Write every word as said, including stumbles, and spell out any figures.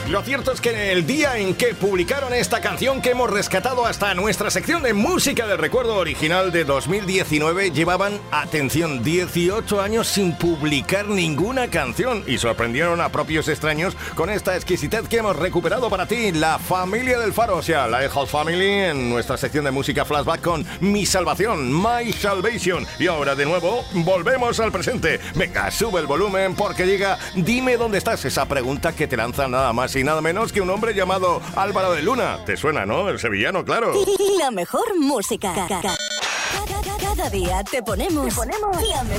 Lo cierto es que el día en que publicaron esta canción que hemos rescatado hasta nuestra sección de música del recuerdo original de dos mil diecinueve, llevaban, atención, dieciocho años sin publicar ninguna canción y sorprendieron a propios extraños con esta exquisitez que hemos recuperado para ti, La Familia del Faro, o sea, la House Family, en nuestra sección de música flashback con Mi Salvación, My Salvation. Y ahora de nuevo volvemos al presente. Venga, sube el volumen porque llega Dime dónde estás, esa pregunta que te lanza nada más y nada menos que un hombre llamado Álvaro de Luna. ¿Te suena, no? El sevillano, claro. La mejor música. Cada, cada día te ponemos, te ponemos la mejor.